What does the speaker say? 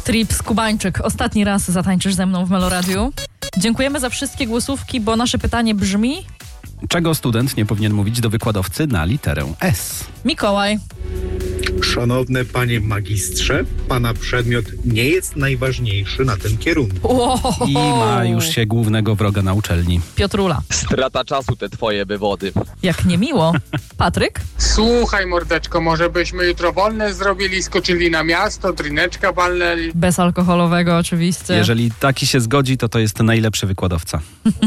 Trips Kubańczyk, ostatni raz zatańczysz ze mną w Meloradiu. Dziękujemy za wszystkie głosówki, bo nasze pytanie brzmi... Czego student nie powinien mówić do wykładowcy na literę S? Mikołaj. Szanowny panie magistrze, pana przedmiot nie jest najważniejszy na tym kierunku. Wow. I ma już się głównego wroga na uczelni. Piotrula. Strata czasu te twoje wywody. Jak niemiło. Patryk. Słuchaj, mordeczko, może byśmy jutro wolne zrobili, skoczyli na miasto, drineczka balnęli. Bezalkoholowego oczywiście. Jeżeli taki się zgodzi, to jest najlepszy wykładowca.